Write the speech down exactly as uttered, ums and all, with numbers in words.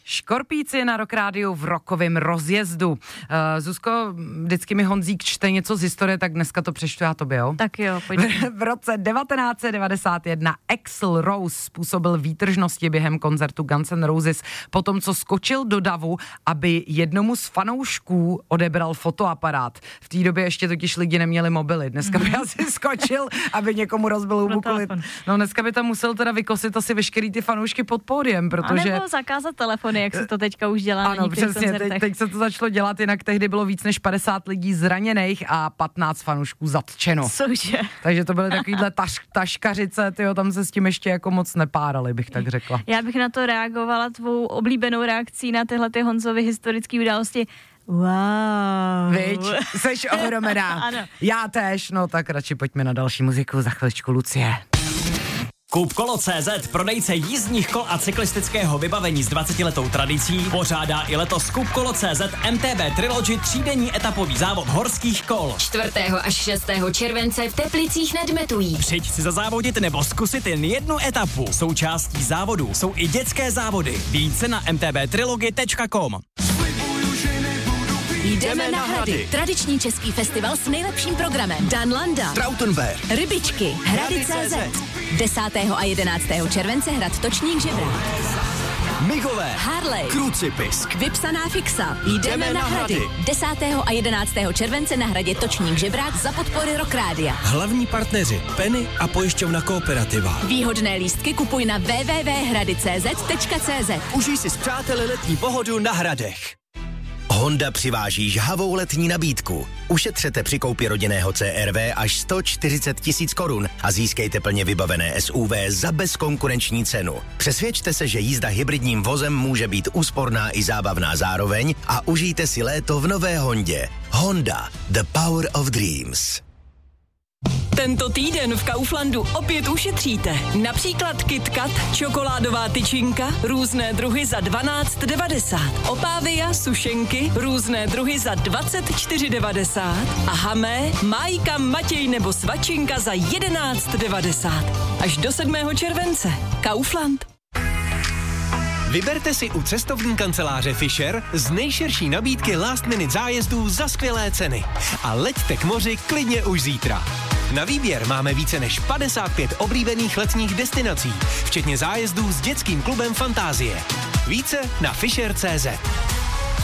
Škorpíci na Rock Rádiu v rokovém rozjezdu. Uh, Zuzko, vždycky mi Honzík čte něco z historie, tak dneska to přečtu já tobě, jo? Tak jo, pojďme. V, v roce devatenáct set devadesát jedna Axl Rose způsobil výtržnosti během koncertu Guns N' Roses po tom, co skočil do davu, aby jednomu z fanoušků odebral fotoaparát. V té době ještě totiž lidi neměli mobily. Dneska by asi skočil, aby někomu rozbil hubu kvůli. No dneska by tam musel teda vykosit asi veškerý ty fanoušky pod pódiem, protože... A nebo zakázat telefony, jak se to teďka už dělá. Ano, přesně, teď, teď se to začalo dělat, jinak tehdy bylo víc než padesát lidí zraněných a patnáct fanoušků zatčeno. Cože? Takže to byly takovýhle taš, taškařice, tyjo, tam se s tím ještě jako moc nepárali, bych tak řekla. Já bych na to reagovala tvou oblíbenou reakcí na tyhle ty Honzovy historické události. Wow. Viď, seš ohromená. Ano. Já též, no tak radši pojďme na další muziku, za chviličku Lucie. Koupkolo tečka cé zet, prodejce jízdních kol a cyklistického vybavení s dvacetiletou tradicí, pořádá i letos Koupkolo tečka cé zet em té bé Trilogy třídenní etapový závod horských kol. čtvrtého až šestého července v Teplicích nad Metují. Přijď si zazávodit nebo zkusit jen jednu etapu. Součástí závodu jsou i dětské závody. Více na em té bé trilogy tečka com. Jdeme na Hrady. Tradiční český festival s nejlepším programem. Dan Landa, Trautenberg, Rybičky, Hrady tečka cé zet. desátého a jedenáctého července hrad Točník Žebrák. Migové, Harley, Krucipisk, Vypsaná fixa. Jdeme na Hrady. desátého a jedenáctého července na hradě Točník Žebrák za podpory Rock Rádia. hlavní partneři Penny a pojišťovna Kooperativa. Výhodné lístky kupuj na w w w tečka hrady tečka cé zet tečka cé zet. Užij si s přáteli letní pohodu na Hradech. Honda přiváží žhavou letní nabídku. Ušetřete při koupi rodinného C R V až sto čtyřicet tisíc korun a získejte plně vybavené S U V za bezkonkurenční cenu. Přesvědčte se, že jízda hybridním vozem může být úsporná i zábavná zároveň a užijte si léto v nové Hondě. Honda, the power of dreams. Tento týden v Kauflandu opět ušetříte. Například KitKat, čokoládová tyčinka, různé druhy za dvanáct devadesát. Opávia, sušenky, různé druhy za dvacet čtyři devadesát. A Hamé, Májka, Matěj nebo Svačinka za jedenáct devadesát. Až do sedmého července. Kaufland. Vyberte si u cestovní kanceláře Fisher z nejširší nabídky last minute zájezdů za skvělé ceny. A leďte k moři klidně už zítra. Na výběr máme více než padesát pět oblíbených letních destinací, včetně zájezdů s dětským klubem Fantázie. Více na Fisher tečka cé zet.